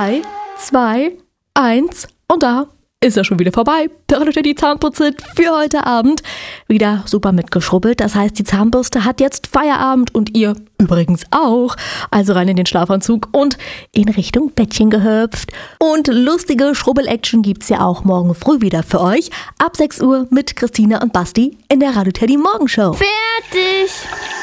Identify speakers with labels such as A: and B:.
A: 3, 2, 1 und da ist er schon wieder vorbei. Der die Zahnputze für heute Abend. Wieder super mitgeschrubbelt. Das heißt, die Zahnbürste hat jetzt Feierabend und ihr übrigens auch. Also rein in den Schlafanzug und in Richtung Bettchen gehüpft. Und lustige Schrubbel-Action gibt's ja auch morgen früh wieder für euch. Ab 6 Uhr mit Christina und Basti in der Radio Teddy Morgenshow.
B: Fertig!